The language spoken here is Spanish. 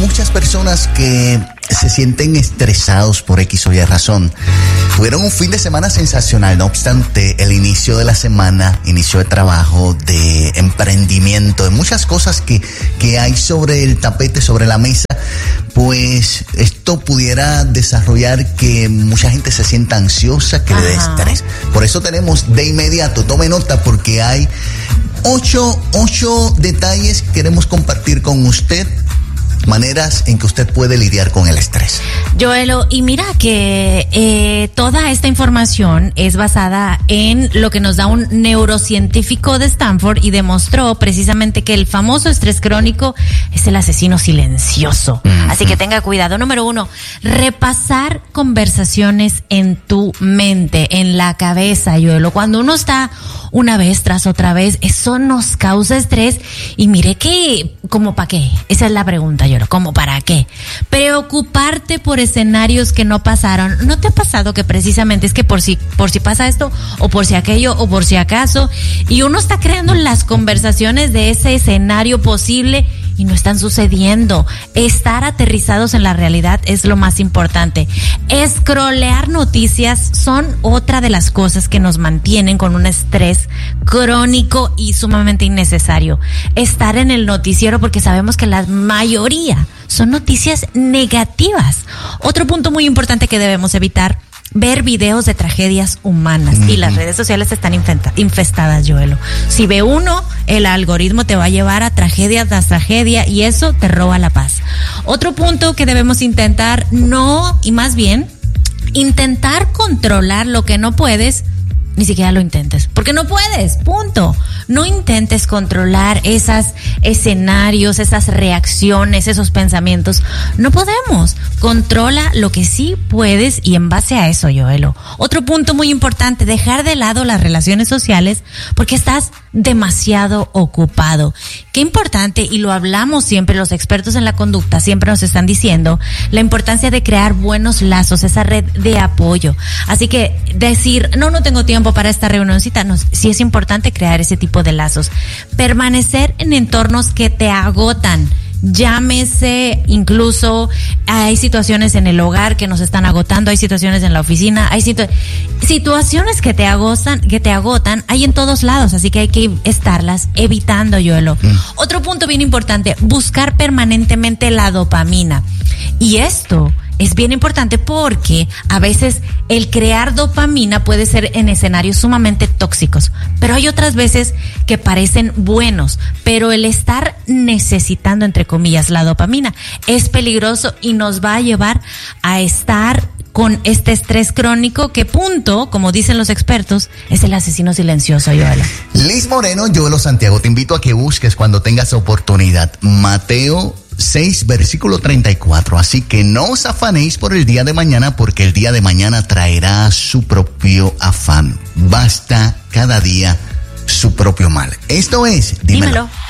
muchas personas que se sienten estresados por X o Y razón. Tuvieron un fin de semana sensacional, no obstante, el inicio de la semana, inicio de trabajo, de emprendimiento, de muchas cosas que hay sobre el tapete, sobre la mesa, pues esto pudiera desarrollar que mucha gente se sienta ansiosa, que le dé estrés. Por eso tenemos de inmediato, tome nota, porque hay 8 detalles que queremos compartir con usted, maneras en que usted puede lidiar con el estrés. Joelo, y mira que toda esta información es basada en lo que nos da un neurocientífico de Stanford y demostró precisamente que el famoso estrés crónico es el asesino silencioso. Así que tenga cuidado. Número 1, repasar conversaciones en tu mente, en la cabeza, Joelo. Cuando uno está una vez tras otra vez, eso nos causa estrés. Y mire que, ¿como para qué? Esa es la pregunta, Joelo. ¿Cómo para qué? Preocuparte por escenarios que no pasaron. ¿No te ha pasado que precisamente es que por si pasa esto, o por si aquello, o por si acaso, y uno está creando las conversaciones de ese escenario posible y no están sucediendo? Estar aterrizados en la realidad es lo más importante. Scrollear noticias son otra de las cosas que nos mantienen con un estrés crónico y sumamente innecesario. Estar en el noticiero, porque sabemos que la mayoría son noticias negativas. Otro punto muy importante que debemos evitar: ver videos de tragedias humanas. Y las redes sociales están infestadas, Joelo. Si ve uno, el algoritmo te va a llevar a tragedia tras tragedia y eso te roba la paz. Otro punto que debemos intentar, intentar controlar lo que no puedes. Ni siquiera lo intentes, porque no puedes, punto. No intentes controlar esos escenarios, esas reacciones, esos pensamientos. No podemos. Controla lo que sí puedes y en base a eso, Joelo. Otro punto muy importante: dejar de lado las relaciones sociales porque estás demasiado ocupado. Qué importante, y lo hablamos siempre, los expertos en la conducta siempre nos están diciendo la importancia de crear buenos lazos, esa red de apoyo. Así que decir, no tengo tiempo para esta reunioncita, no, sí es importante crear ese tipo de lazos. Permanecer en entornos que te agotan. Llámese, incluso hay situaciones en el hogar que nos están agotando, hay situaciones en la oficina, hay situaciones que te agotan, hay en todos lados, así que hay que estarlas evitando, Joelo. Otro punto bien importante: buscar permanentemente la dopamina. Y esto es bien importante porque a veces el crear dopamina puede ser en escenarios sumamente tóxicos, pero hay otras veces que parecen buenos, pero el estar necesitando, entre comillas, la dopamina es peligroso y nos va a llevar a estar con este estrés crónico que, como dicen los expertos, es el asesino silencioso, Joelo. Liz Moreno, Joelo Santiago, te invito a que busques cuando tengas oportunidad Mateo 6, versículo 34. Así que no os afanéis por el día de mañana, porque el día de mañana traerá su propio afán. Basta cada día su propio mal. Esto es Dímelo.